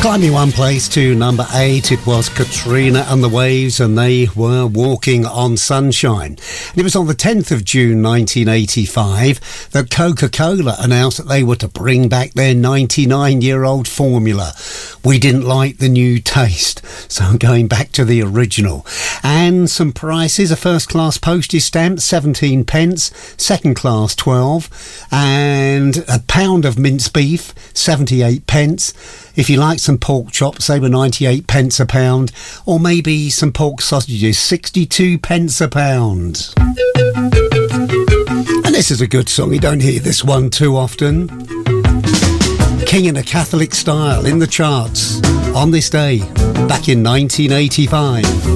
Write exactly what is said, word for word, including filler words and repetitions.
Climbing one place to number eight, it was Katrina and the Waves, and they were Walking on Sunshine. And it was on the tenth of June nineteen eighty-five that Coca-Cola announced that they were to bring back their ninety-nine-year-old formula. We didn't like the new taste, so going back to the original. And some prices: a first-class postage stamp, seventeen pence, second-class, twelve, and a pound of minced beef, seventy-eight pence. If you like some pork chops, they were ninety-eight pence a pound, or maybe some pork sausages, sixty-two pence a pound. And this is a good song, you don't hear this one too often. King in a Catholic Style in the charts on this day, back in nineteen eighty-five.